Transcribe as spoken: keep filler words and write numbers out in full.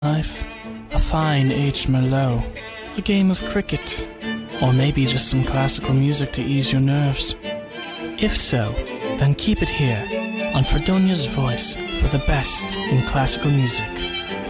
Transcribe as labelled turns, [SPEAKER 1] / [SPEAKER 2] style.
[SPEAKER 1] Life, a fine aged Merlot, a game of cricket, or maybe just some classical music to ease your nerves. If so, then keep it here on Fredonia's Voice for the best in classical music,